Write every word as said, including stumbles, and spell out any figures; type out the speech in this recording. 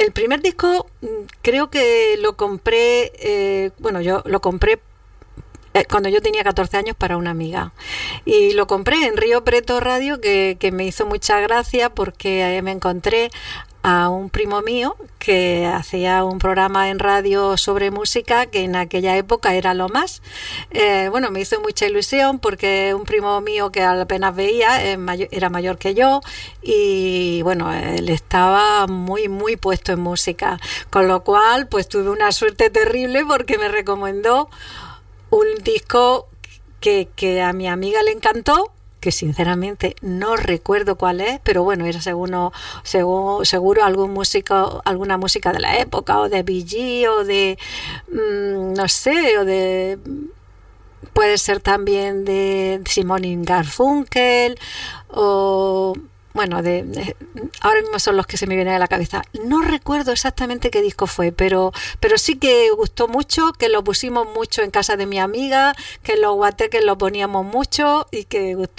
el primer disco mm, creo que lo compré, eh, bueno, yo lo compré eh, cuando yo tenía catorce años para una amiga. Y lo compré en Río Preto Radio, que, que me hizo mucha gracia porque eh, me encontré a un primo mío que hacía un programa en radio sobre música que en aquella época era lo más. Eh, bueno, me hizo mucha ilusión porque un primo mío que apenas veía eh, mayor, era mayor que yo y bueno, él estaba muy muy puesto en música, con lo cual pues tuve una suerte terrible porque me recomendó un disco que, que a mi amiga le encantó, que sinceramente no recuerdo cuál es, pero bueno, era seguro, seguro, seguro algún músico, alguna música de la época, o de Bee Gee, o de mmm, no sé, o de puede ser también de Simon y Garfunkel, o bueno, de, de, ahora mismo son los que se me vienen a la cabeza. No recuerdo exactamente qué disco fue, pero, pero sí que gustó mucho, que lo pusimos mucho en casa de mi amiga, que en los guateques lo poníamos mucho y que gustó.